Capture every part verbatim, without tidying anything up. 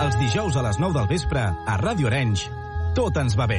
Els dijous a les nou del vespre, a Ràdio Arenys, Tot ens va bé.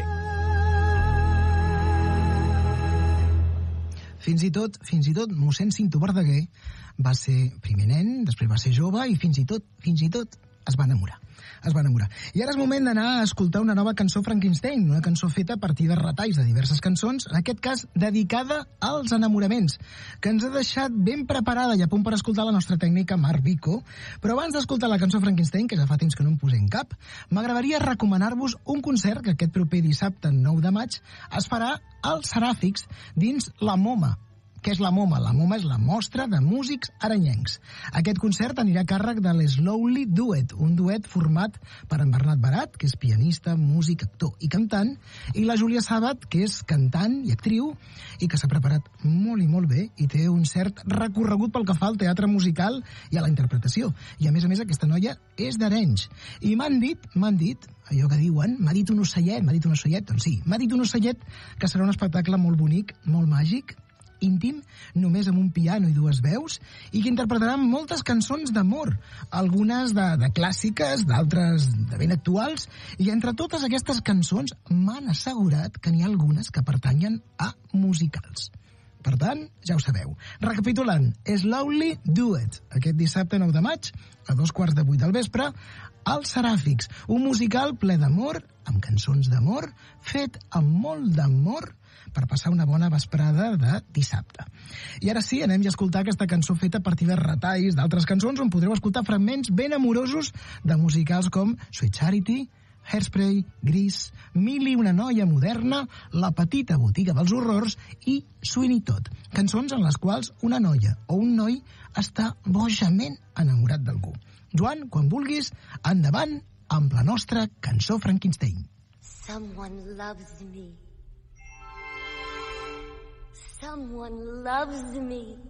Fins i tot, fins i tot, mossèn Cinto Verdaguer va ser primer nen, després va ser jove i fins i tot, fins i tot, es va enamorar. Es va enamorar. I ara és moment d'anar a escoltar una nova cançó Frankenstein, una cançó feta a partir de retalls de diverses cançons, en aquest cas dedicada als enamoraments, que ens ha deixat ben preparada i a punt per escoltar la nostra tècnica Marc Vico. Però abans d'escoltar la cançó Frankenstein, que ja fa temps que no em posem cap, m'agradaria recomanar-vos un concert que aquest proper dissabte, nou de maig, es farà als Seràfics dins la MoMA. Què és la MoMA? La MoMA és la Mostra de Músics Arenyencs. Aquest concert anirà a càrrec de l'Slowly Duet, un duet format per en Bernat Barat, que és pianista, músic, actor i cantant, i la Júlia Sàbat, que és cantant i actriu, i que s'ha preparat molt i molt bé i té un cert recorregut pel que fa al teatre musical i a la interpretació. I a més a més aquesta noia és d'Arenys. I m'han dit, m'han dit, allò que diuen, m'ha dit un ocellet, m'ha dit un ocellet, doncs sí, m'ha dit un ocellet que serà un espectacle molt bonic, molt màgic, íntim, només amb un piano i dues veus, i que interpretaran moltes cançons d'amor, algunes de, de clàssiques, d'altres de ben actuals, i entre totes aquestes cançons m'han assegurat que n'hi ha algunes que pertanyen a musicals. Per tant, ja ho sabeu. Recapitulant, Slowly Duet, aquest dissabte nou de maig, a dos quarts de vuit del vespre, als Seràfics, un musical ple d'amor, amb cançons d'amor, fet amb molt d'amor, per passar una bona vesprada de dissabte. I ara sí, anem ja a escoltar aquesta cançó feta a partir de retalls d'altres cançons on podreu escoltar fragments ben amorosos de musicals com Sweet Charity, Hairspray, Gris, Mil i una noia moderna, La petita botiga dels horrors i Sweeney Todd. Cançons en les quals una noia o un noi està bojament enamorat d'algú. Joan, quan vulguis, endavant amb la nostra cançó Frankenstein. Someone loves me. Someone loves me.